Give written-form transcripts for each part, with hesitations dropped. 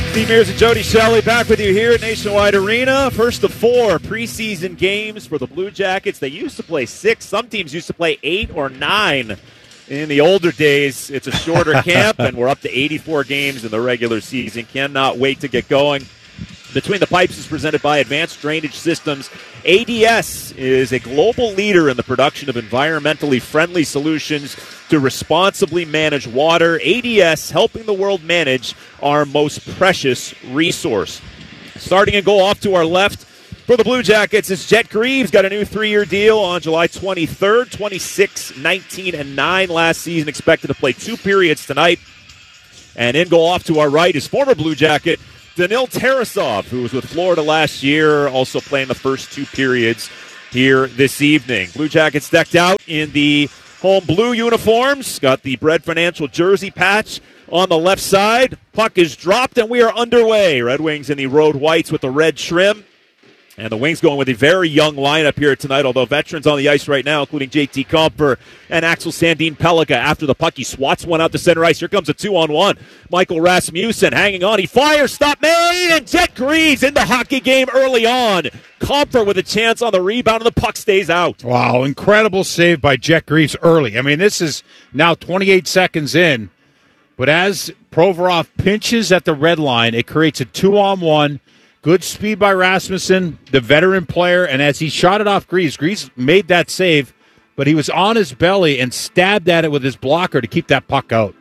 Steve Mears and Jody Shelley back with you here at Nationwide Arena. First of 4 preseason games for the Blue Jackets. They used to play 6. Some teams used to play 8 or 9. In the older days, it's a shorter camp, and we're up to 84 games in the regular season. Cannot wait to get going. Between the Pipes is presented by Advanced Drainage Systems. ADS is a global leader in the production of environmentally friendly solutions to responsibly manage water. ADS helping the world manage our most precious resource. Starting and go off to our left for the Blue Jackets is Jet Greaves. Got a new 3-year deal on July 23rd, 26, 19, and 9 last season. Expected to play 2 periods tonight. And in go off to our right is former Blue Jacket Danil Tarasov, who was with Florida last year, also playing the first 2 periods here this evening. Blue Jackets decked out in the home blue uniforms. Got the Bread Financial jersey patch on the left side. Puck is dropped, and we are underway. Red Wings in the road whites with the red trim. And the Wings going with a very young lineup here tonight, although veterans on the ice right now, including JT Compher and Axel Sandin Pellikka. After the puck, he swats one out to center ice. Here comes a 2-on-1. Michael Rasmussen hanging on. He fires, stop made, and Jet Greaves in the hockey game early on. Compher with a chance on the rebound, and the puck stays out. Wow, incredible save by Jet Greaves early. I mean, this is now 28 seconds in, but as Provorov pinches at the red line, it creates a 2-on-1. Good speed by Rasmussen, the veteran player, and as he shot it off Greaves made that save, but he was on his belly and stabbed at it with his blocker to keep that puck out.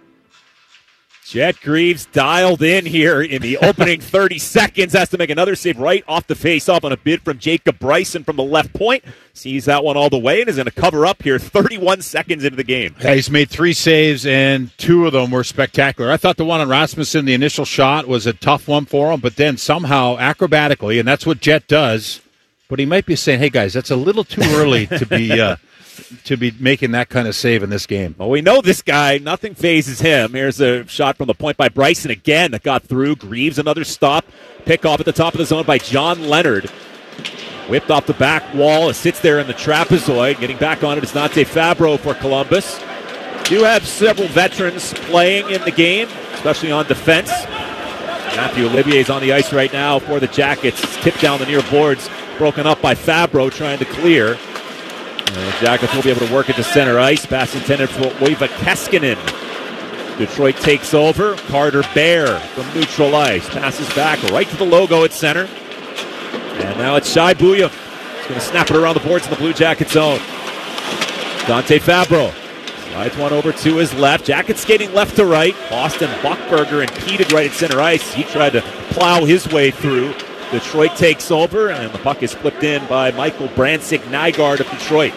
Jet Greaves dialed in here in the opening 30 seconds. Has to make another save right off the face-off on a bid from Jacob Bryson from the left point. Sees that one all the way and is going to cover up here 31 seconds into the game. Yeah, he's made 3 saves, and 2 of them were spectacular. I thought the one on Rasmussen, the initial shot, was a tough one for him, but then somehow, acrobatically, and that's what Jet does, but he might be saying, hey, guys, that's a little too early to be making that kind of save in this game. Well, we know this guy. Nothing phases him. Here's a shot from the point by Bryson again that got through. Greaves, another stop. Pick off at the top of the zone by John Leonard. Whipped off the back wall. It sits there in the trapezoid. Getting back on it is Dante Fabro for Columbus. Do have several veterans playing in the game, especially on defense. Matthew Olivier is on the ice right now for the Jackets. It's tipped down the near boards. Broken up by Fabro trying to clear. And the Jackets will be able to work it to center ice. Pass intended for Oiva Keskinen. Detroit takes over. Carter Bear from neutral ice. Passes back right to the logo at center. And now it's Shai Buya. He's going to snap it around the boards in the Blue Jacket zone. Dante Fabro slides one over to his left. Jackets skating left to right. Boston Buchberger impeded right at center ice. He tried to plow his way through. Detroit takes over, and the puck is flipped in by Michael Brancic-Nygaard of Detroit.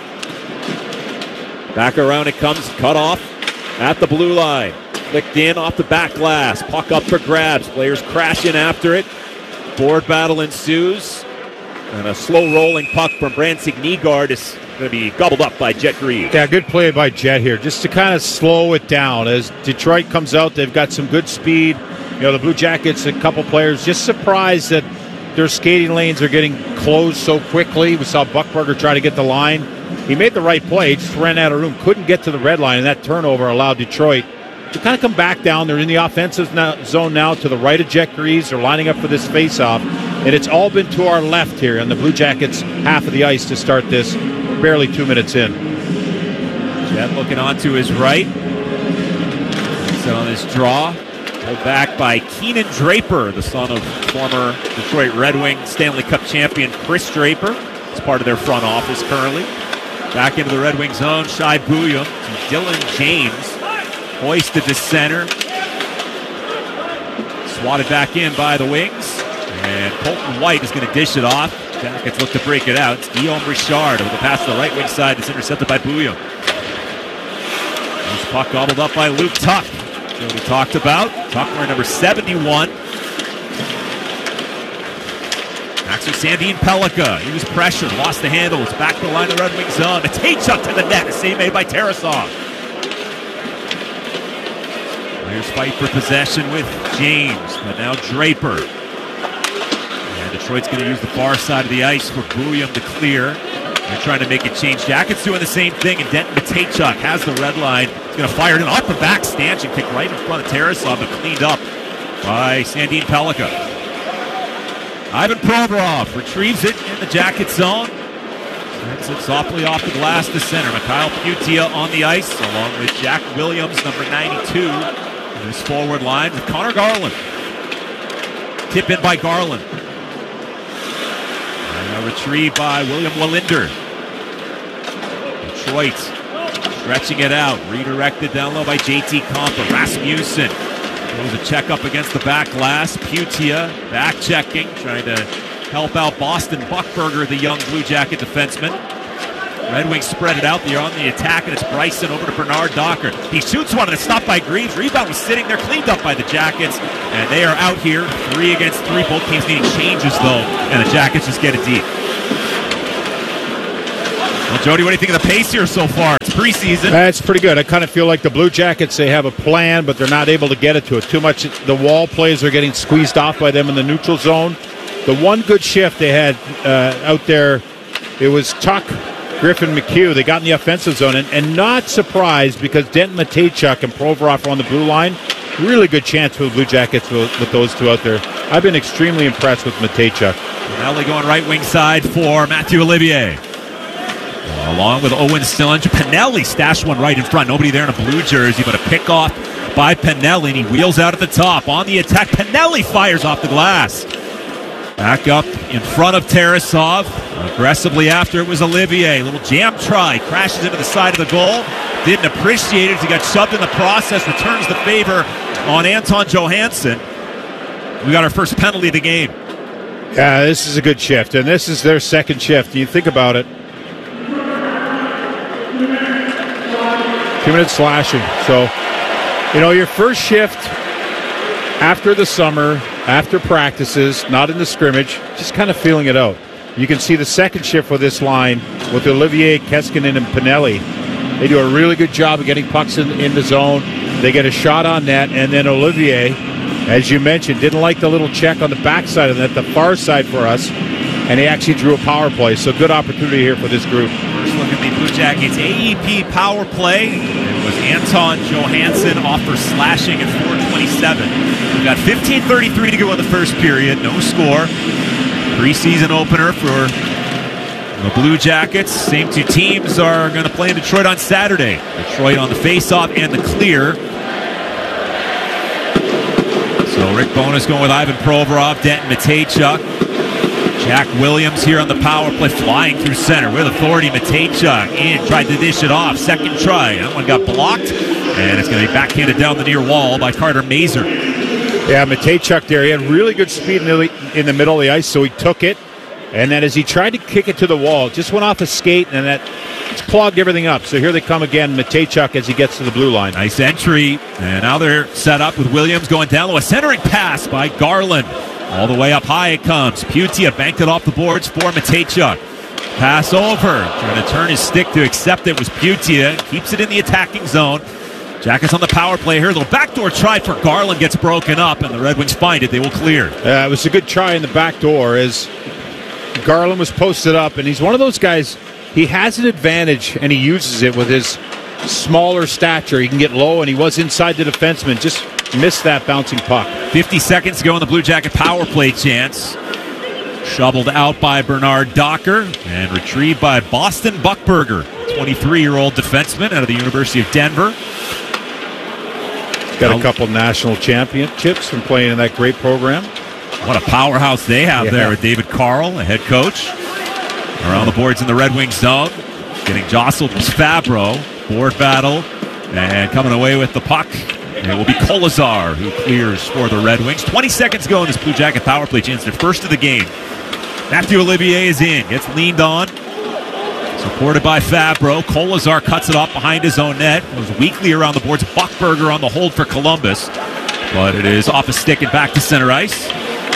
Back around it comes, cut off at the blue line. Flicked in off the back glass. Puck up for grabs. Players crash in after it. Board battle ensues. And a slow rolling puck from Brancic-Nygaard is going to be gobbled up by Jet Greaves. Yeah, good play by Jet here, just to kind of slow it down. As Detroit comes out, they've got some good speed. You know, the Blue Jackets, a couple players, just surprised that their skating lanes are getting closed so quickly. We saw Buchberger try to get the line. He made the right play, just ran out of room, couldn't get to the red line, and that turnover allowed Detroit to kind of come back down. They're in the offensive zone now to the right of Jet Greaves. They're lining up for this face-off, and it's all been to our left here on the Blue Jackets' half of the ice to start this. We're barely 2 minutes in. Jet looking on to his right. Set on his draw. Pulled back by Keenan Draper, the son of former Detroit Red Wing Stanley Cup champion Chris Draper. He's part of their front office currently. Back into the Red Wing zone. Shai Buya to Dylan James. Hoisted to center. Swatted back in by the Wings. And Colton White is going to dish it off. Jackets look to break it out. It's Guillaume Richard with a pass to the right wing side that's intercepted by Buya. This puck gobbled up by Luke Tuck. That we talked about. Tuck wearing number 71. Axel Sandin Pellikka. He was pressured, lost the handle. It's back to the line of the Red Wing zone. It's Tkachuk to the net. A save made by Tarasov. Players fight for possession with James, but now Draper. And Detroit's going to use the far side of the ice for Buya to clear. They're trying to make it change. Jackets doing the same thing, and Denton Mateychuk has the red line. He's going to fire it in off the back. Stanchion kicked right in front of Tarasov, but cleaned up by Sandin Pellikka. Ivan Provorov retrieves it in the Jacket zone. Sends it softly off the glass to center. Mikhail Putia on the ice, along with Jack Williams, number 92, in his forward line with Connor Garland. Tip in by Garland. And a retrieve by William Wallinder. Detroit stretching it out. Redirected down low by JT Compher. Rasmussen goes a check up against the back glass. Putia back checking, trying to help out Boston Buckberger, the young Blue Jacket defenseman. Red Wings spread it out. They're on the attack, and it's Bryson over to Bernard Docker. He shoots one, and it's stopped by Greaves. Rebound was sitting there, cleaned up by the Jackets, and they are out here 3 against 3. Both teams needing changes, though, and the Jackets just get it deep. Well, Jody, what do you think of the pace here so far? It's preseason. That's pretty good. I kind of feel like the Blue Jackets, they have a plan, but they're not able to get it to it. Too much, the wall plays are getting squeezed off by them in the neutral zone. The one good shift they had out there, it was Tuck, Griffin, McHugh. They got in the offensive zone, and not surprised because Denton Matejchuk and Provorov are on the blue line. Really good chance for the Blue Jackets with those two out there. I've been extremely impressed with Matejchuk. Pinelli going right wing side for Matthew Olivier. Along with Owen Stillinger. Pinelli stashed one right in front. Nobody there in a blue jersey, but a pick off by Pinelli, and he wheels out at the top. On the attack, Pinelli fires off the glass. Back up in front of Tarasov. Aggressively after it was Olivier. Little jam try. Crashes into the side of the goal. Didn't appreciate it as he got shoved in the process. Returns the favor on Anton Johansson. We got our first penalty of the game. Yeah, this is a good shift, and this is their second shift. You think about it. 2 minutes slashing. So, your first shift after the summer, after practices, not in the scrimmage, just kind of feeling it out. You can see the second shift with this line with Olivier, Keskinen, and Pinelli. They do a really good job of getting pucks in the zone. They get a shot on net, and then Olivier, as you mentioned, didn't like the little check on the backside of that, the far side for us, and he actually drew a power play. So good opportunity here for this group. First look at the Blue Jackets AEP power play. It was Anton Johansson off for slashing at 4:27. We've got 15:33 to go in the first period. No score. Preseason opener for the Blue Jackets. Same two teams are going to play in Detroit on Saturday. Detroit on the face-off and the clear. So Rick Bowness going with Ivan Provorov, Denton Matejchuk. Jack Williams here on the power play, flying through center with authority. Matejchuk in, tried to dish it off. Second try. That one got blocked, and it's going to be backhanded down the near wall by Carter Mazur. Yeah, Matejchuk there. He had really good speed in the middle of the ice, so he took it. And then as he tried to kick it to the wall, it just went off a skate, and that clogged everything up. So here they come again, Matejchuk as he gets to the blue line. Nice entry, and now they're set up with Williams going down low. A centering pass by Garland. All the way up high it comes. Putia banked it off the boards for Matejchuk. Pass over. Trying to turn his stick to accept it was Putia. Keeps it in the attacking zone. Jackets on the power play here. A little backdoor try for Garland gets broken up, and the Red Wings find it. They will clear. It was a good try in the back door as Garland was posted up, and he's one of those guys, he has an advantage, and he uses it with his smaller stature. He can get low, and he was inside the defenseman. Just missed that bouncing puck. 50 seconds to go in the Blue Jacket power play chance. Shoveled out by Bernard Docker and retrieved by Boston Buckberger, 23-year-old defenseman out of the University of Denver. Got a couple national championships from playing in that great program. What a powerhouse they have there with David Carl, the head coach. Around the boards in the Red Wings zone. Getting jostled was Fabro. Board battle. And coming away with the puck, it will be Kolazar who clears for the Red Wings. 20 seconds to go in this Blue Jacket power play chance. Their first of the game. Matthew Olivier is in. Gets leaned on. Supported by Fabro. Kolazar cuts it off behind his own net. Goes weakly around the boards. Buckberger on the hold for Columbus. But it is off a stick and back to center ice.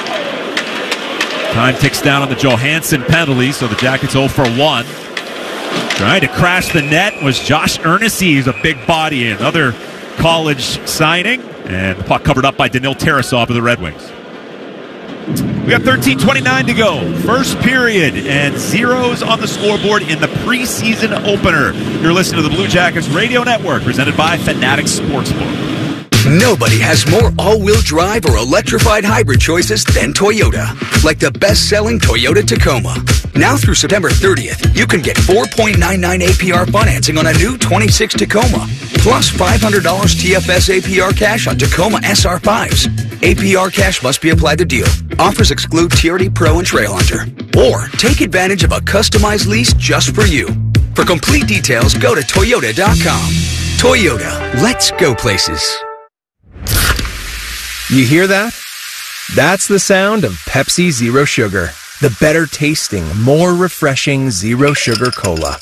Time ticks down on the Johansson penalty, so the Jackets 0 for 1. Trying to crash the net was Josh Earnesty. He's a big body, another college signing. And the puck covered up by Danil Tarasov of the Red Wings. We got 13:29 to go. First period, and zeros on the scoreboard in the preseason opener. You're listening to the Blue Jackets Radio Network, presented by Fanatics Sportsbook. Nobody has more all-wheel drive or electrified hybrid choices than Toyota. Like the best-selling Toyota Tacoma. Now through September 30th, you can get 4.99 APR financing on a new 26 Tacoma. Plus $500 TFS APR cash on Tacoma SR5s. APR cash must be applied to deal. Offers exclude TRD Pro and Trailhunter. Or take advantage of a customized lease just for you. For complete details, go to Toyota.com. Toyota, let's go places. You hear that? That's the sound of Pepsi Zero Sugar. The better tasting, more refreshing Zero Sugar Cola.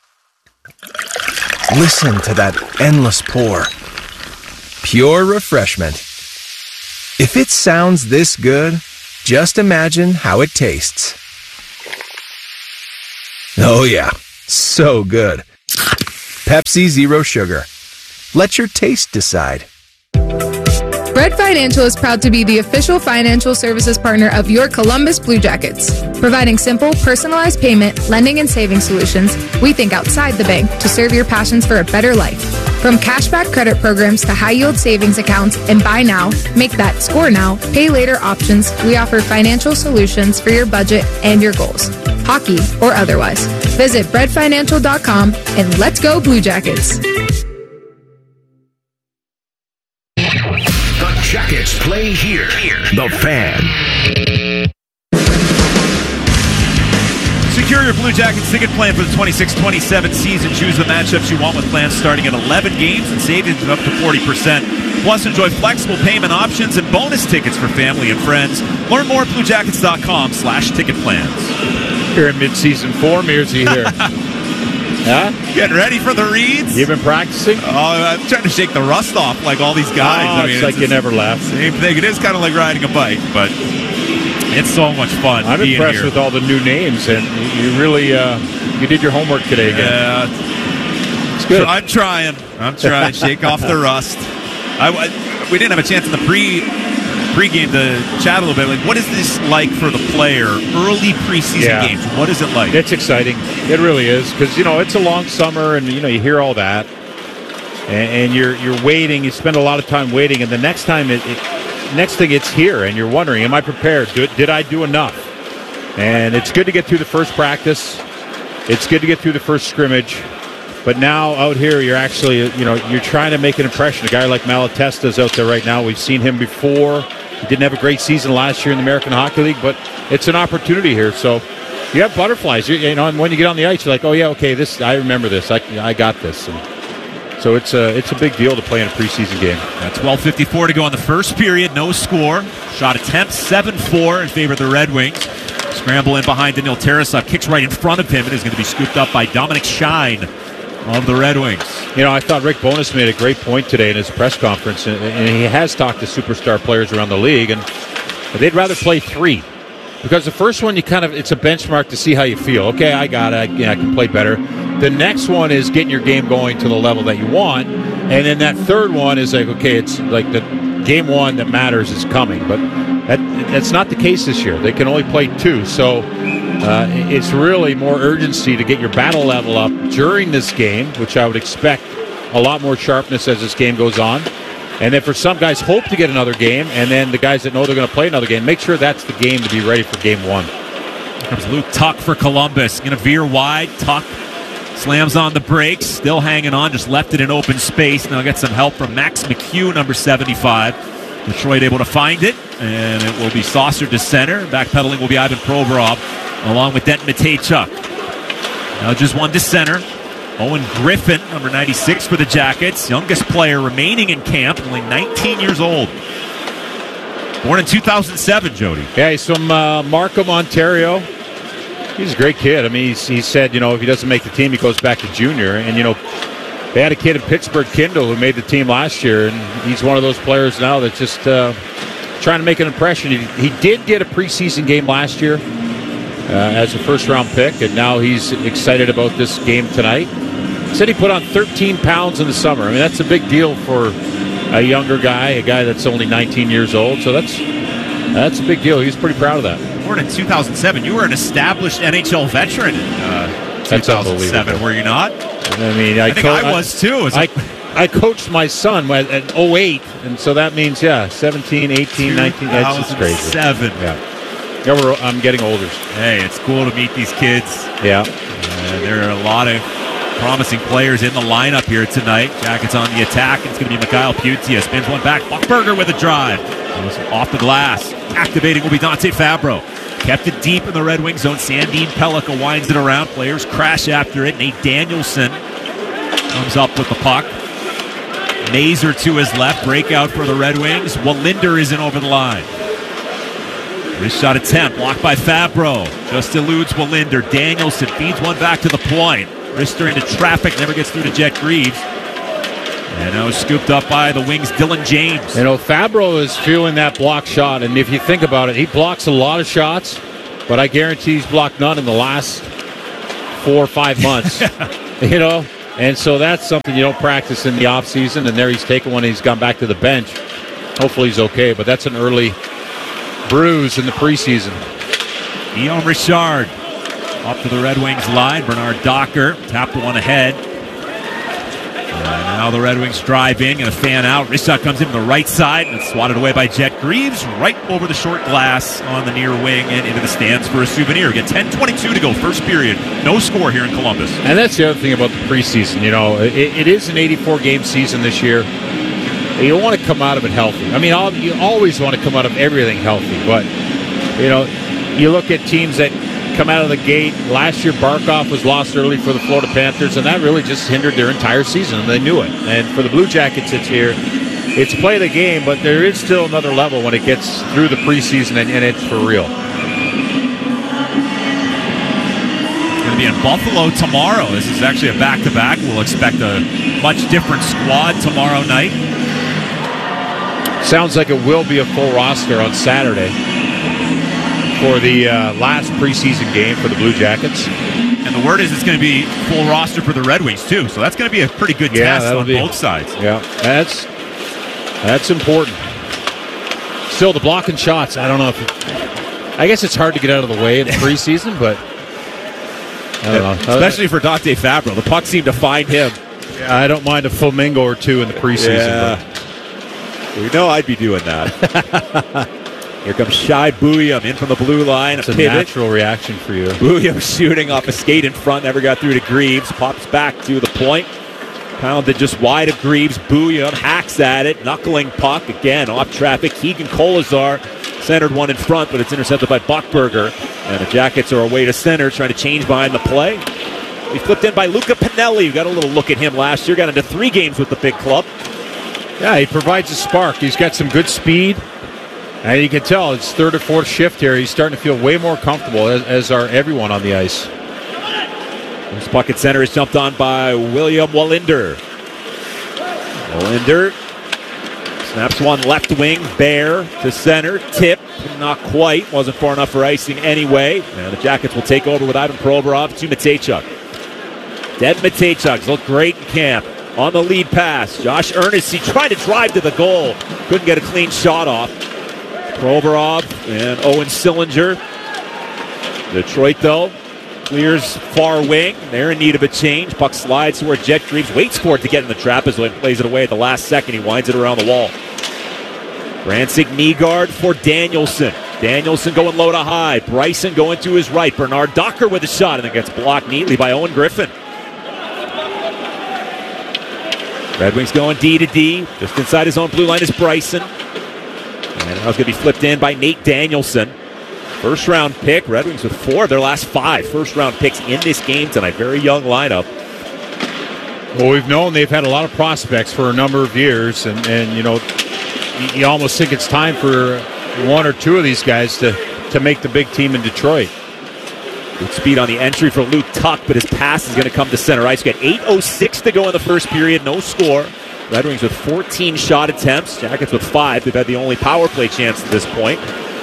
Listen to that endless pour. Pure refreshment. If it sounds this good, just imagine how it tastes. Oh yeah, so good. Pepsi Zero Sugar. Let your taste decide. Bread Financial is proud to be the official financial services partner of your Columbus Blue Jackets. Providing simple, personalized payment, lending, and saving solutions, we think outside the bank to serve your passions for a better life. From cashback credit programs to high-yield savings accounts and buy now, make that, score now, pay later options, we offer financial solutions for your budget and your goals, hockey or otherwise. Visit breadfinancial.com and let's go Blue Jackets. Jackets play here. The Fan. Secure your Blue Jackets ticket plan for the 26-27 season. Choose the matchups you want with plans starting at 11 games and savings of up to 40%. Plus, enjoy flexible payment options and bonus tickets for family and friends. Learn more at BlueJackets.com/ticket plans. Here in mid-season form, here's he here. Huh? Getting ready for the reads? You've been practicing? Oh, I'm trying to shake the rust off like all these guys. Oh, it's like you never left. Same thing. It is kind of like riding a bike, but it's so much fun. I'm impressed with all the new names, and you really you did your homework today again. Yeah. It's good. I'm trying. Shake off the rust. We didn't have a chance in the pregame to chat a little bit. Like, what is this like for the player? Early preseason games. What is it like? It's exciting. It really is, because it's a long summer, and you hear all that, and you're waiting. You spend a lot of time waiting, and the next thing it's here, and you're wondering, am I prepared? Did I do enough? And it's good to get through the first practice. It's good to get through the first scrimmage. But now out here, you're actually, you're trying to make an impression. A guy like Malatesta's out there right now. We've seen him before. He didn't have a great season last year in the American Hockey League, but it's an opportunity here. So you have butterflies. And when you get on the ice, you're like, oh yeah, okay, I remember this. I got this. And so it's a big deal to play in a preseason game. 12:54 to go in the first period. No score. Shot attempt 7-4 in favor of the Red Wings. Scramble in behind Daniil Tarasov. Kicks right in front of him and is going to be scooped up by Dominic Shine of the Red Wings. I thought Rick Bowness made a great point today in his press conference, and he has talked to superstar players around the league, and they'd rather play 3. Because the first one, it's a benchmark to see how you feel. Okay, I got it. I can play better. The next one is getting your game going to the level that you want, and then that third one is like, okay, it's like the game one that matters is coming, but that's not the case this year. They can only play 2, so it's really more urgency to get your battle level up during this game, which I would expect a lot more sharpness as this game goes on. And then for some guys, hope to get another game, and then the guys that know they're going to play another game, make sure that's the game to be ready for game 1. Here comes Luke Tuck for Columbus. Going to veer wide. Tuck slams on the brakes, still hanging on, just left it in open space. Now get some help from Max McHugh, number 75. Detroit able to find it, and it will be saucered to center. Backpedaling will be Ivan Provorov, along with Denton Mateychuk. Now just one to center. Owen Griffin, number 96 for the Jackets. Youngest player remaining in camp, only 19 years old. Born in 2007, Jody. Yeah, he's from Markham, Ontario. He's a great kid. I mean, he said, if he doesn't make the team, he goes back to junior. And, they had a kid in Pittsburgh, Kindle, who made the team last year, and he's one of those players now that's just trying to make an impression. He did get a preseason game last year as a first-round pick, and now he's excited about this game tonight. He said he put on 13 pounds in the summer. I mean, that's a big deal for a younger guy, a guy that's only 19 years old, so that's a big deal. He's pretty proud of that. Born in 2007. You were an established NHL veteran in 2007, were you not? I mean, I think I was too. I coached my son at 08, and so that means, 17, 18, 19. That's just crazy. 2007. Yeah, I'm getting older. Hey, it's cool to meet these kids. Yeah. There are a lot of promising players in the lineup here tonight. Jackets on the attack. It's going to be Mikhail Putia. Spins one back. Buchberger with a drive. Goes off the glass. Activating will be Dante Fabro. Kept it deep in the Red Wing zone. Sandine Pellica winds it around. Players crash after it. Nate Danielson comes up with the puck. Mazer to his left. Breakout for the Red Wings. Wallinder isn't over the line. Wrist shot attempt. Blocked by Fabro. Just eludes Wallinder. Danielson feeds one back to the point. Wrister into traffic. Never gets through to Jet Greaves. And now scooped up by the Wings' Dylan James. You know, Fabro is feeling that block shot, and if you think about it, he blocks a lot of shots, but I guarantee he's blocked none in the last 4 or 5 months. You know, and so that's something you don't practice in the offseason, and there he's taken one, and he's gone back to the bench. Hopefully he's okay, but that's an early bruise in the preseason. Guillaume Richard up to the Red Wings line. Bernard Docker tapped one ahead. Now the Red Wings drive in, going to fan out. Richard comes in from the right side and it's swatted away by Jet Greaves right over the short glass on the near wing and into the stands for a souvenir. Get 10:22 to go, first period. No score here in Columbus. And that's the other thing about the preseason. You know, it is an 84-game season this year. You want to come out of it healthy. I mean, you always want to come out of everything healthy. But, you know, you look at teams that come out of the gate. Last year, Barkov was lost early for the Florida Panthers, and that really just hindered their entire season, and they knew it. And for the Blue Jackets, it's play the game, but there is still another level when it gets through the preseason, and it's for real. It's going to be in Buffalo tomorrow. This is actually a back-to-back. We'll expect a much different squad tomorrow night. Sounds like it will be a full roster on Saturday for the last preseason game for the Blue Jackets. And the word is it's going to be full roster for the Red Wings, too. So that's going to be a pretty good test on both sides. Yeah, that's important. Still, the blocking shots, I don't know if... I guess it's hard to get out of the way in the preseason, but... I don't know. Especially for Dante Fabro. The puck seemed to find him. Yeah, I don't mind a flamingo or two in the preseason. Yeah. We know I'd be doing that. Here comes Shai Bouillon in from the blue line. It's a natural reaction for you. Bouillon shooting off a skate in front, never got through to Greaves. Pops back to the point. Pounded just wide of Greaves. Bouillon hacks at it. Knuckling puck. Again, off traffic. Keegan Kolazar centered one in front, but it's intercepted by Buchberger. And the Jackets are away to center, trying to change behind the play. He flipped in by Luca Pinelli. We got a little look at him last year. Got into 3 games with the big club. Yeah, he provides a spark. He's got some good speed. And you can tell it's third or fourth shift here. He's starting to feel way more comfortable, as are everyone on the ice. This puck at center is jumped on by William Wallinder. Wallinder snaps one left wing. Bear to center. Tip. Not quite. Wasn't far enough for icing anyway. And the Jackets will take over with Ivan Provorov to Matejchuk. Dead Matejchuk's looked great in camp. On the lead pass. Josh Ernest, he tried to drive to the goal. Couldn't get a clean shot off. Provorov and Owen Sillinger. Detroit, though, clears far wing. They're in need of a change. Puck slides toward Jet Greaves. Waits for it to get in the trap as he plays it away at the last second. He winds it around the wall. Rancic knee guard for Danielson. Danielson going low to high. Bryson going to his right. Bernard Docker with a shot, and it gets blocked neatly by Owen Griffin. Red Wings going D to D. Just inside his own blue line is Bryson. And now it's going to be flipped in by Nate Danielson. First round pick. Red Wings with 4 of their last 5 first round picks in this game tonight. Very young lineup. Well, we've known they've had a lot of prospects for a number of years. And you know, you almost think it's time for 1 or 2 of these guys to make the big team in Detroit. Good speed on the entry for Luke Tuck, but his pass is going to come to center ice. Got 8:06 to go in the first period. No score. Red Wings with 14 shot attempts. Jackets with 5. They've had the only power play chance at this point.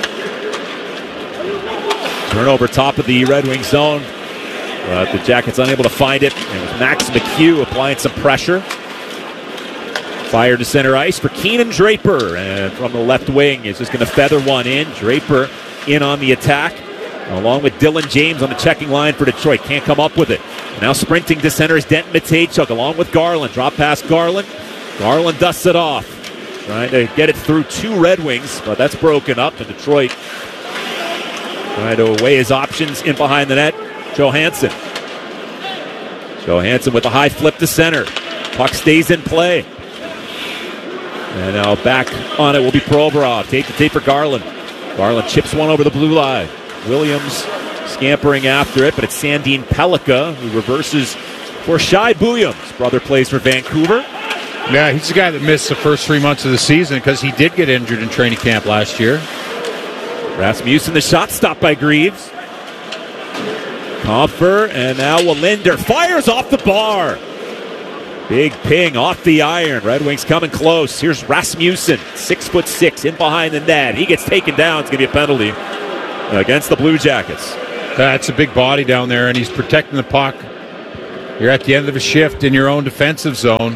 Turnover top of the Red Wings zone. The Jackets unable to find it. And with Max McHugh applying some pressure. Fire to center ice for Keenan Draper. And from the left wing is just going to feather one in. Draper in on the attack. Along with Dylan James on the checking line for Detroit. Can't come up with it. Now sprinting to center is Denton Matejchuk along with Garland. Drop past Garland. Garland dusts it off. Trying to get it through 2 Red Wings, but that's broken up. And Detroit trying to weigh his options in behind the net. Johansson. Johansson with a high flip to center. Puck stays in play. And now back on it will be Provorov. Tape to tape for Garland. Garland chips one over the blue line. Williams scampering after it, but it's Sandin Pellikka who reverses for Shai Buiums. Brother plays for Vancouver. Yeah, he's the guy that missed the first 3 months of the season because he did get injured in training camp last year. Rasmussen, the shot stopped by Greaves. Compher, and now Wallinder fires off the bar. Big ping off the iron. Red Wings coming close. Here's Rasmussen, 6'6", in behind the net. He gets taken down. It's going to be a penalty against the Blue Jackets. That's a big body down there, and he's protecting the puck. You're at the end of a shift in your own defensive zone.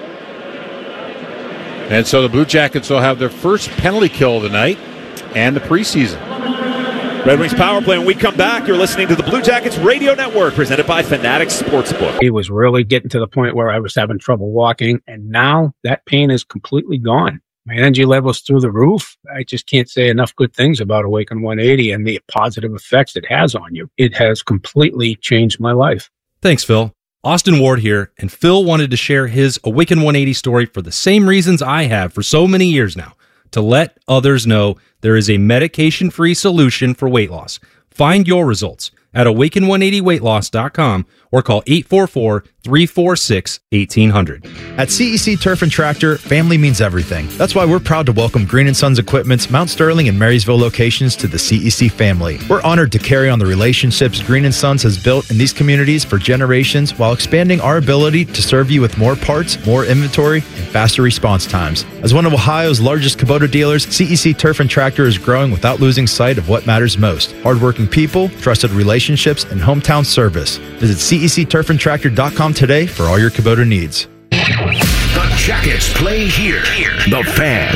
And so the Blue Jackets will have their first penalty kill of the night and the preseason. Red Wings power play. When we come back, you're listening to the Blue Jackets Radio Network, presented by Fanatics Sportsbook. It was really getting to the point where I was having trouble walking, and now that pain is completely gone. My energy level's through the roof. I just can't say enough good things about Awaken 180 and the positive effects it has on you. It has completely changed my life. Thanks, Phil. Austin Ward here, and Phil wanted to share his Awaken 180 story for the same reasons I have for so many years now, to let others know there is a medication-free solution for weight loss. Find your results at awaken180weightloss.com or call 844-346-1800. At CEC Turf and Tractor, family means everything. That's why we're proud to welcome Green & Sons Equipment's Mount Sterling and Marysville locations to the CEC family. We're honored to carry on the relationships Green & Sons has built in these communities for generations while expanding our ability to serve you with more parts, more inventory, and faster response times. As one of Ohio's largest Kubota dealers, CEC Turf and Tractor is growing without losing sight of what matters most: hardworking people, trusted relationships, and hometown service. Visit CECTurfandTractor.com today for all your Kubota needs. The Jackets play here. The Fan.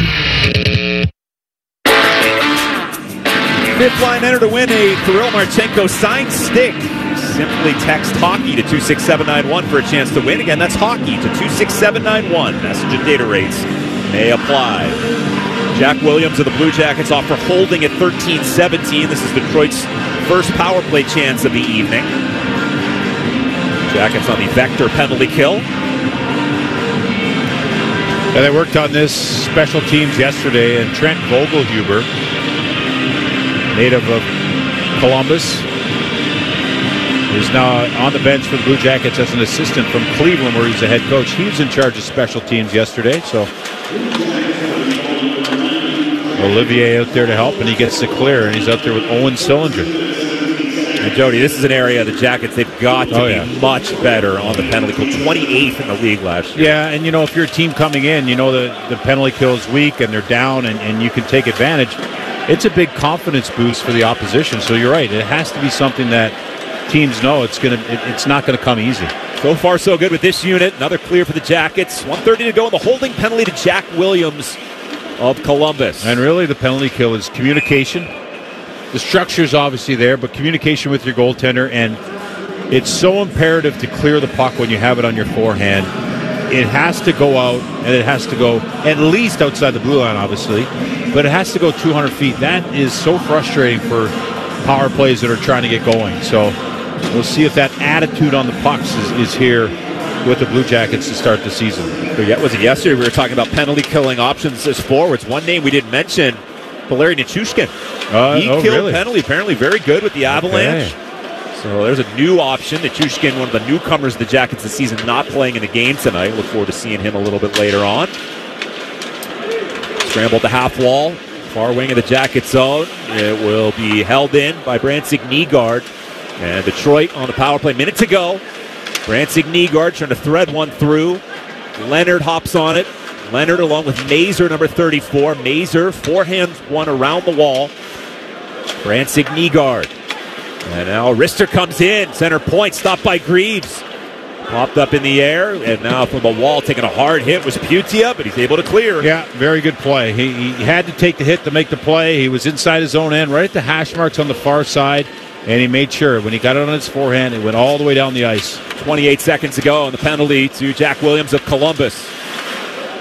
Fifth line enter to win a Kirill Marchenko signed stick. Simply text hockey to 26791 for a chance to win. Again, that's hockey to 26791. Message and data rates may apply. Jack Williams of the Blue Jackets off for holding at 13-17. This is Detroit's first power play chance of the evening. Jackets on the vector penalty kill. Yeah, they worked on this special teams yesterday, and Trent Vogelhuber, native of Columbus, is now on the bench for the Blue Jackets as an assistant from Cleveland, where he's the head coach. He was in charge of special teams yesterday, so Olivier out there to help, and he gets the clear, and he's out there with Owen Sillinger. And Jody, this is an area of the Jackets they've got to be much better on the penalty kill. 28th in the league last year. Yeah, and if you're a team coming in, the penalty kill is weak and they're down and you can take advantage. It's a big confidence boost for the opposition. So you're right. It has to be something that teams know it's not going to come easy. So far, so good with this unit. Another clear for the Jackets. 1:30 to go in the holding penalty to Jack Williams of Columbus. And really the penalty kill is communication. The structure's obviously there, but communication with your goaltender, and it's so imperative to clear the puck when you have it on your forehand. It has to go out, and it has to go at least outside the blue line, obviously, but it has to go 200 feet. That is so frustrating for power plays that are trying to get going. So we'll see if that attitude on the pucks is here with the Blue Jackets to start the season. Was it yesterday we were talking about penalty killing options as forwards? One name we didn't mention, Valeri Nichushkin. He killed penalty, apparently very good with the Avalanche. Okay. So there's a new option. Nichushkin, one of the newcomers of the Jackets this season, not playing in the game tonight. Look forward to seeing him a little bit later on. Scramble at the half wall. Far wing of the Jackets zone. It will be held in by Brantzig Nygaard. And Detroit on the power play. Minute to go. Brantzig Nygaard trying to thread one through. Leonard hops on it. Leonard along with Mazur, number 34. Mazur forehands one around the wall. Brantzig Nygaard. And now Rister comes in. Center point stopped by Greaves. Popped up in the air. And now from the wall taking a hard hit was Putia, but he's able to clear. Yeah, very good play. He had to take the hit to make the play. He was inside his own end, right at the hash marks on the far side. And he made sure when he got it on his forehand, it went all the way down the ice. 28 seconds ago, and the penalty to Jack Williams of Columbus.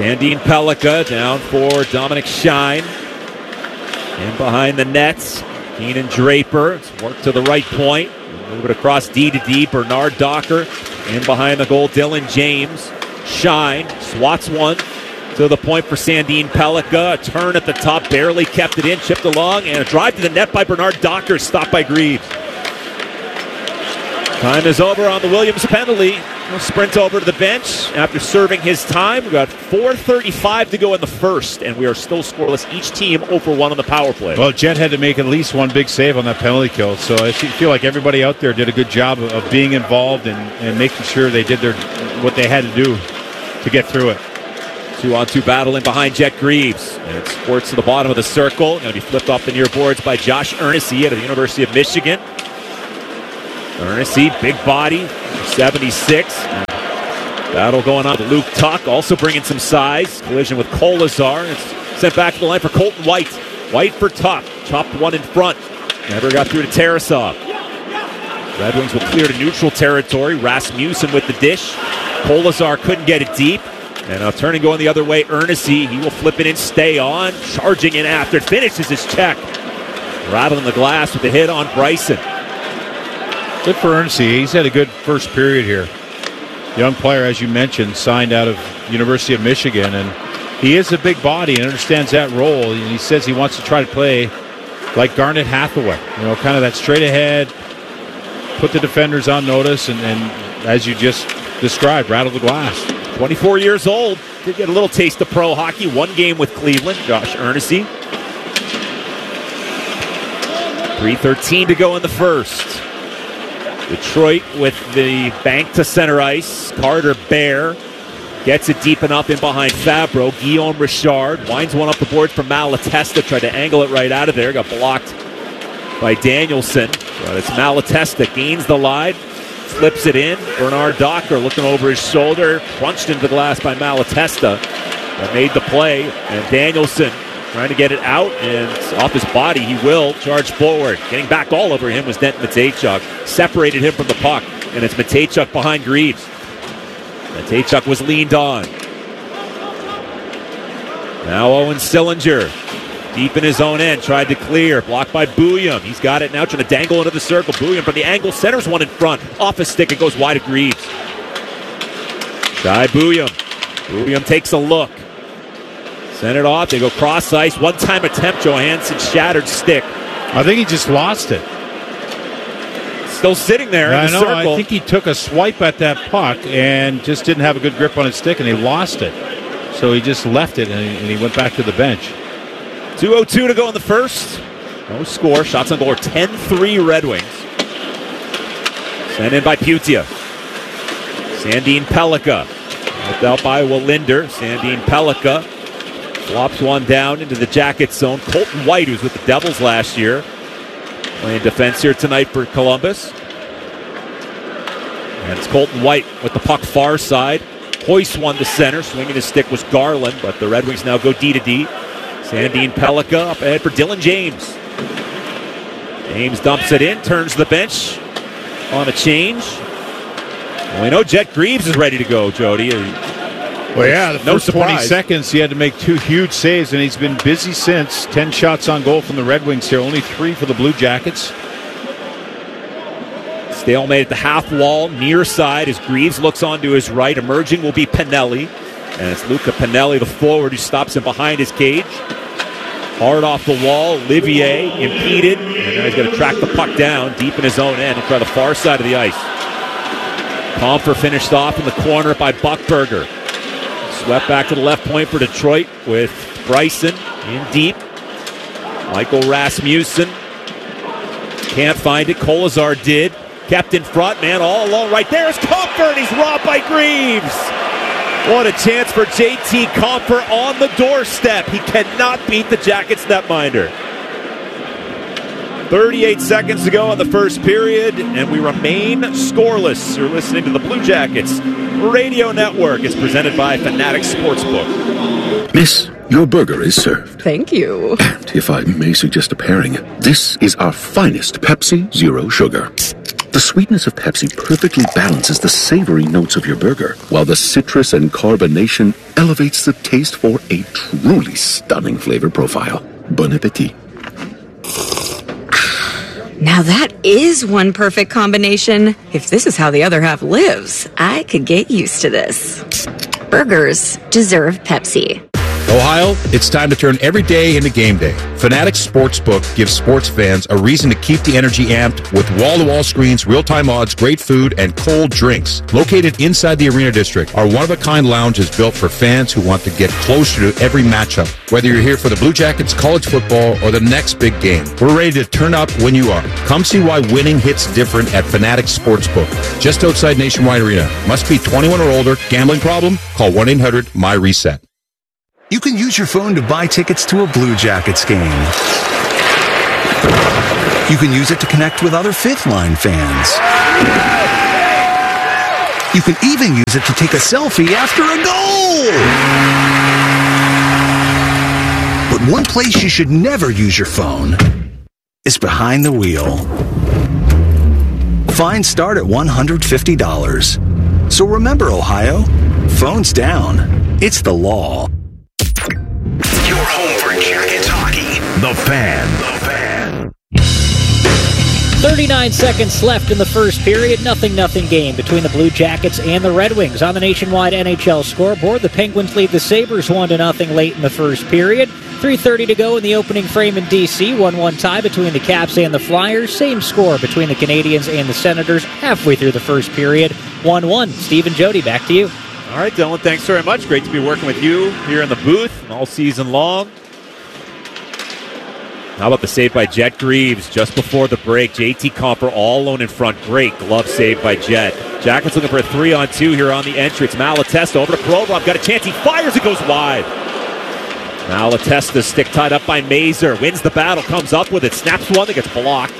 Sandine Pellica down for Dominic Shine. In behind the nets, Keenan Draper. It's worked to the right point. Move it across D to D. Bernard Docker. In behind the goal, Dylan James. Shine swats one to the point for Sandine Pellica. A turn at the top, barely kept it in, chipped along, and a drive to the net by Bernard Docker, stopped by Greaves. Time is over on the Williams penalty. He'll sprint over to the bench after serving his time. We've got 4:35 to go in the first, and we are still scoreless. Each team over one on the power play. Well, Jet had to make at least one big save on that penalty kill, so I feel like everybody out there did a good job of being involved and making sure they did what they had to do to get through it. 2-on-2 battle in behind Jet Greaves. And it squirts to the bottom of the circle. Going to be flipped off the near boards by Josh Ernessy out of the University of Michigan. Ernessy, big body, 76. Battle going on with Luke Tuck, also bringing some size. Collision with Kolazar. It's sent back to the line for Colton White. White for Tuck. Chopped one in front. Never got through to Tarasov. Red Wings will clear to neutral territory. Rasmussen with the dish. Kolazar couldn't get it deep. And now turning going the other way, Ernessy. He will flip it and stay on. Charging in after. Finishes his check. Rattling the glass with the hit on Bryson. Good for Ernessy. He's had a good first period here. Young player, as you mentioned, signed out of University of Michigan. And he is a big body and understands that role. And he says he wants to try to play like Garnet Hathaway. You know, kind of that straight ahead, put the defenders on notice, and as you just described, rattle the glass. 24 years old. Did get a little taste of pro hockey. One game with Cleveland. Josh Ernessy. 3:13 to go in the first. Detroit with the bank to center ice. Carter Bear gets it deep enough in behind Fabro. Guillaume Richard winds one up the boards from Malatesta. Tried to angle it right out of there. Got blocked by Danielson. But it's Malatesta. Gains the line. Flips it in. Bernard Docker looking over his shoulder. Crunched into the glass by Malatesta. That made the play. And Danielson trying to get it out, and off his body, he will charge forward. Getting back all over him was Dent Matejchuk. Separated him from the puck, and it's Matejchuk behind Greaves. Matejchuk was leaned on. Now Owen Sillinger, deep in his own end, tried to clear. Blocked by Bouillon. He's got it now, trying to dangle into the circle. Bouillon from the angle, centers one in front. Off his stick, it goes wide of Greaves. Shai Bouillon. Bouillon takes a look. Send it off. They go cross ice. One-time attempt. Johansson shattered stick. I think he just lost it. Still sitting there in the circle. I think he took a swipe at that puck and just didn't have a good grip on his stick, and he lost it. So he just left it, and he went back to the bench. 2:02 to go in the first. No score. Shots on goal are 10-3 Red Wings. Sent in by Putia. Sandine Pellica. Helped out by Wallinder. Sandine Pellica flops one down into the Jacket zone. Colton White, who's with the Devils last year, playing defense here tonight for Columbus. And it's Colton White with the puck far side. Hoist one to center. Swinging his stick was Garland, but the Red Wings now go D to D. Sandine Pellica up ahead for Dylan James. James dumps it in, turns the bench on a change. Well, we know Jet Greaves is ready to go, Jody. Well, yeah, the no first surprise. 20 seconds he had to make two huge saves, and he's been busy since. 10 shots on goal from the Red Wings here, only 3 for the Blue Jackets. Stalemate at the half wall, near side, as Greaves looks on to his right. Emerging will be Pinelli. And it's Luca Pinelli, the forward, who stops him behind his cage. Hard off the wall, Olivier impeded. And now he's going to track the puck down deep in his own end and try the far side of the ice. Comfer finished off in the corner by Buckberger. Swept back to the left point for Detroit with Bryson in deep. Michael Rasmussen can't find it. Kolazar did. Kept in front, man, all alone. Right there is Comfer, and he's robbed by Greaves. What a chance for JT Compher on the doorstep. He cannot beat the Jackets netminder. 38 seconds to go in the first period, and we remain scoreless. You're listening to the Blue Jackets Radio Network. It's presented by Fanatic Sportsbook. Miss, your burger is served. Thank you. And if I may suggest a pairing, this is our finest Pepsi Zero Sugar. The sweetness of Pepsi perfectly balances the savory notes of your burger, while the citrus and carbonation elevates the taste for a truly stunning flavor profile. Bon appetit. Now that is one perfect combination. If this is how the other half lives, I could get used to this. Burgers deserve Pepsi. Ohio, it's time to turn every day into game day. Fanatics Sportsbook gives sports fans a reason to keep the energy amped with wall-to-wall screens, real-time odds, great food, and cold drinks. Located inside the Arena District, our one-of-a-kind lounge is built for fans who want to get closer to every matchup. Whether you're here for the Blue Jackets, college football, or the next big game, we're ready to turn up when you are. Come see why winning hits different at Fanatics Sportsbook, just outside Nationwide Arena. Must be 21 or older. Gambling problem? Call 1-800-MY-RESET. You can use your phone to buy tickets to a Blue Jackets game. You can use it to connect with other Fifth Line fans. You can even use it to take a selfie after a goal. But one place you should never use your phone is behind the wheel. Fines start at $150. So remember, Ohio, phones down. It's the law. Your home for Jackets hockey. The Fan. 39 seconds left in the first period. 0-0 game between the Blue Jackets and the Red Wings. On the Nationwide NHL scoreboard, the Penguins lead the Sabres 1-0 late in the first period. 3:30 to go in the opening frame in D.C. 1-1 tie between the Caps and the Flyers. Same score between the Canadiens and the Senators halfway through the first period. 1-1. Steve and Jody, back to you. All right, Dylan, thanks very much. Great to be working with you here in the booth all season long. How about the save by Jet Greaves just before the break? JT Compher all alone in front. Great glove save by Jet. Jackets looking for a 3-on-2 here on the entrance. Malatesta over to Provorov. Got a chance. He fires. It goes wide. Malatesta stick tied up by Mazur. Wins the battle. Comes up with it. Snaps one that gets blocked.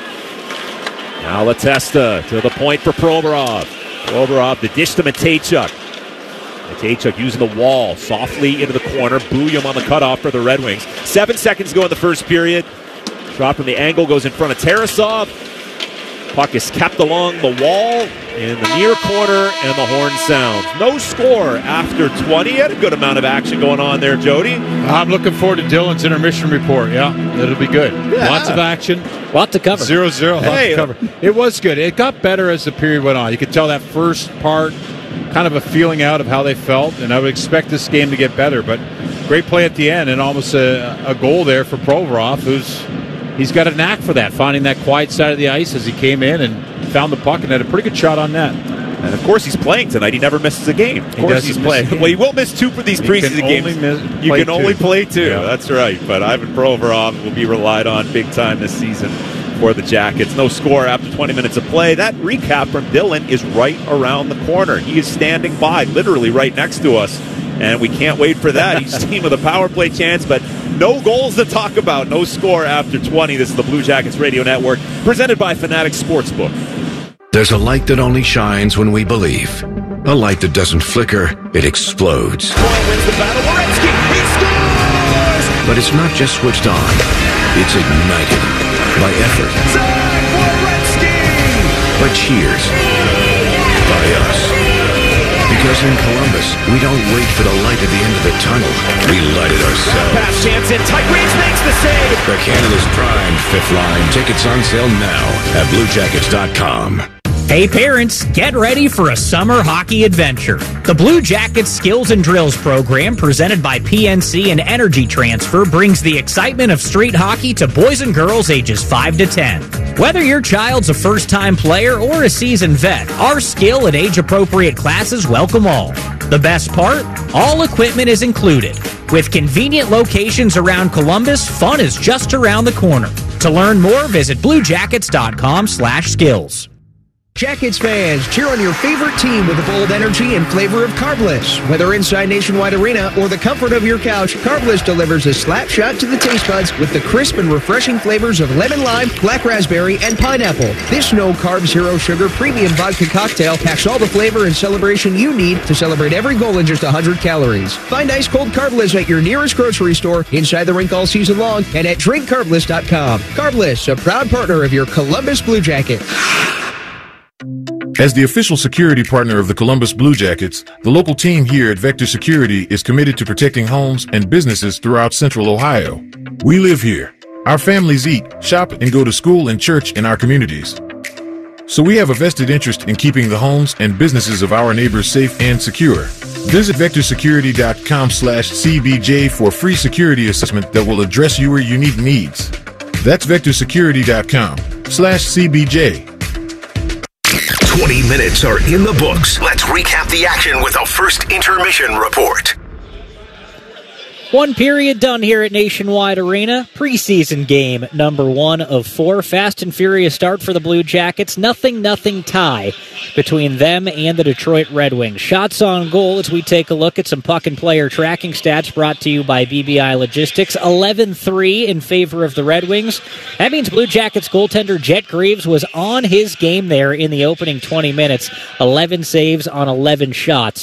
Malatesta to the point for Provorov. Provorov, the dish to Matejchuk. Matejchuk using the wall softly into the corner. Bouillon on the cutoff for the Red Wings. 7 seconds to go in the first period. Shot from the angle goes in front of Tarasov. Puck is kept along the wall in the near corner, and the horn sounds. No score after 20. Had a good amount of action going on there, Jody. I'm looking forward to Dylan's intermission report. Yeah, it'll be good. Yeah. Lots of action. Lot to cover. 0-0. Lots to cover. It was good. It got better as the period went on. You could tell that first part, kind of a feeling out of how they felt, and I would expect this game to get better. But great play at the end, and almost a goal there for Provorov, he's got a knack for that, finding that quiet side of the ice as he came in and found the puck and had a pretty good shot on net. And of course he's playing tonight. He never misses a game. Of course he's playing. Well, he will miss 2 for these preseason games. You can only play 2. Yeah. That's right. But Ivan Provorov will be relied on big time this season for the Jackets. No score after 20 minutes of play. That recap from Dylan is right around the corner. He is standing by, literally right next to us. And we can't wait for that. Each team with a power play chance, but no goals to talk about. No score after 20. This is the Blue Jackets Radio Network, presented by Fanatics Sportsbook. There's a light that only shines when we believe. A light that doesn't flicker, it explodes. Wins the battle. Werenski, he scores! But it's not just switched on. It's ignited by effort. Zach Werenski! By cheers. By us. Because in Columbus, we don't wait for the light at the end of the tunnel. We light it ourselves. Pass chance in. Tyrese makes the save. The Canada's prime Fifth Line. Tickets on sale now at BlueJackets.com. Hey parents, get ready for a summer hockey adventure. The Blue Jackets Skills and Drills program, presented by PNC and Energy Transfer, brings the excitement of street hockey to boys and girls ages 5 to 10. Whether your child's a first-time player or a seasoned vet, our skill and age-appropriate classes welcome all. The best part? All equipment is included. With convenient locations around Columbus, fun is just around the corner. To learn more, visit bluejackets.com/skills. Jackets fans, cheer on your favorite team with the bold energy and flavor of Carbless. Whether inside Nationwide Arena or the comfort of your couch, Carbless delivers a slap shot to the taste buds with the crisp and refreshing flavors of lemon lime, black raspberry, and pineapple. This no-carb, zero-sugar premium vodka cocktail packs all the flavor and celebration you need to celebrate every goal in just 100 calories. Find ice-cold Carbless at your nearest grocery store, inside the rink all season long, and at drinkcarbless.com. Carbless, a proud partner of your Columbus Blue Jackets. As the official security partner of the Columbus Blue Jackets, the local team here at Vector Security is committed to protecting homes and businesses throughout Central Ohio. We live here. Our families eat, shop, and go to school and church in our communities. So we have a vested interest in keeping the homes and businesses of our neighbors safe and secure. Visit vectorsecurity.com/CBJ for a free security assessment that will address your unique needs. That's vectorsecurity.com/CBJ. 20 minutes are in the books. Let's recap the action with a first intermission report. One period done here at Nationwide Arena. Preseason game number 1 of 4. Fast and furious start for the Blue Jackets. 0-0 tie between them and the Detroit Red Wings. Shots on goal as we take a look at some puck and player tracking stats brought to you by BBI Logistics. 11-3 in favor of the Red Wings. That means Blue Jackets goaltender Jet Greaves was on his game there in the opening 20 minutes. 11 saves on 11 shots.